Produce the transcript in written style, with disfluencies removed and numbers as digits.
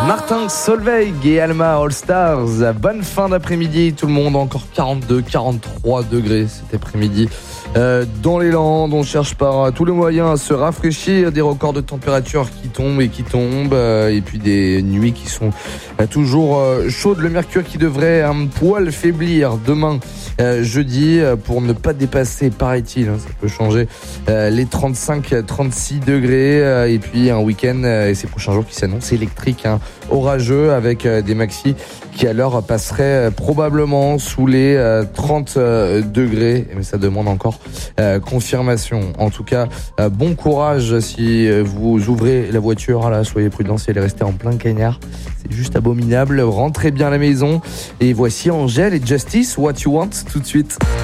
Martin Solveig et Alma All Stars, bonne fin d'après-midi tout le monde, encore 42, 43 degrés cet après-midi. Dans les Landes, on cherche par tous les moyens à se rafraîchir, des records de température qui tombent, et puis des nuits qui sont toujours chaudes. Le mercure qui devrait un poil faiblir demain, jeudi, pour ne pas dépasser, paraît-il, ça peut changer, les 35-36 degrés, et puis un week-end et ces prochains jours qui s'annoncent électriques, orageux, avec des maxis qui alors passeraient probablement sous les 30 degrés, mais ça demande encore confirmation. En tout cas, bon courage si vous ouvrez la voiture, là, soyez prudents si elle est restée en plein cagnard, c'est juste abominable. Rentrez bien à la maison, et voici Angèle et Justice, What You Want, tout de suite.